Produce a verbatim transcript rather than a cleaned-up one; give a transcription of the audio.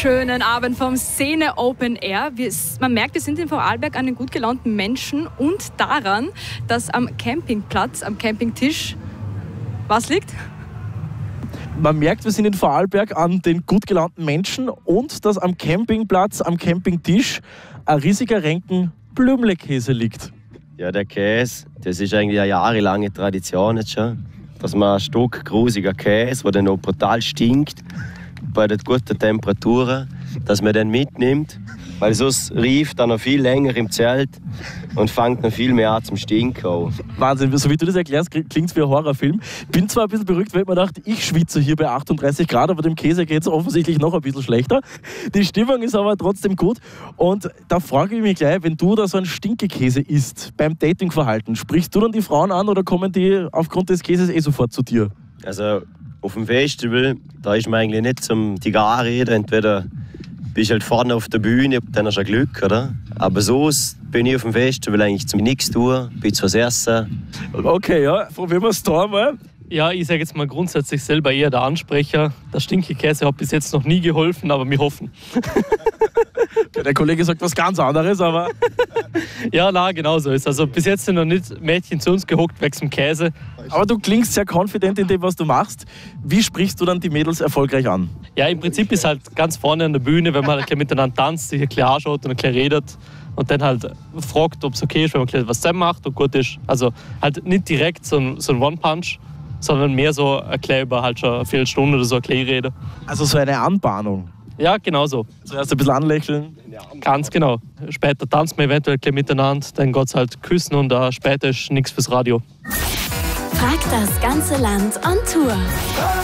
wunderschönen Abend vom Szene Open Air. Wir, man merkt, wir sind in Vorarlberg an den gut gelaunten Menschen und daran, dass am Campingplatz, am Campingtisch, was liegt? Man merkt, wir sind in Vorarlberg an den gut gelaunten Menschen und dass am Campingplatz, am Campingtisch ein riesiger Renken Blümlekäse liegt. Ja, der Käse, das ist eigentlich eine jahrelange Tradition jetzt schon, dass man ein Stück grusiger Käse, der dann noch brutal stinkt, bei den guten Temperaturen, dass man den mitnimmt, weil sonst rieft er noch viel länger im Zelt und fängt noch viel mehr an zum Stinken an. Wahnsinn, so wie du das erklärst, klingt es wie ein Horrorfilm. Bin zwar ein bisschen beruhigt, weil ich mir dachte, ich schwitze hier bei achtunddreißig Grad, aber dem Käse geht es offensichtlich noch ein bisschen schlechter. Die Stimmung ist aber trotzdem gut. Und da frage ich mich gleich, wenn du da so einen Stinkekäse isst beim Datingverhalten, sprichst du dann die Frauen an oder kommen die aufgrund des Käses eh sofort zu dir? Also auf dem Festival, da ist man eigentlich nicht zum die gar reden. Entweder bist du halt vorne auf der Bühne, dann hast du Glück, oder? Aber so bin ich auf dem Festival eigentlich zum nichts tun, bin zu was essen. Okay, ja, probieren wir es da mal. Ja, ich sage jetzt mal grundsätzlich selber eher der Ansprecher. Der Stinkekäse hat bis jetzt noch nie geholfen, aber wir hoffen. Der Kollege sagt was ganz anderes, aber... Ja, na, genau so ist. Also bis jetzt sind noch nicht Mädchen zu uns gehockt wegen dem Käse. Aber du klingst sehr confident in dem, was du machst. Wie sprichst du dann die Mädels erfolgreich an? Ja, im Prinzip ist halt ganz vorne an der Bühne, wenn man halt ein bisschen miteinander tanzt, sich ein bisschen anschaut und ein bisschen redet und dann halt fragt, ob es okay ist, wenn man ein bisschen was zusammen macht und gut ist. Also halt nicht direkt so ein, so ein One-Punch, sondern mehr so ein bisschen über halt schon eine Viertelstunde oder so ein bisschen reden. Also so eine Anbahnung? Ja, genau so. Zuerst ein bisschen anlächeln? Ganz genau. Später tanzt man eventuell ein bisschen miteinander, dann geht es halt küssen und uh, später ist nichts fürs Radio. Frag das ganze Land on Tour.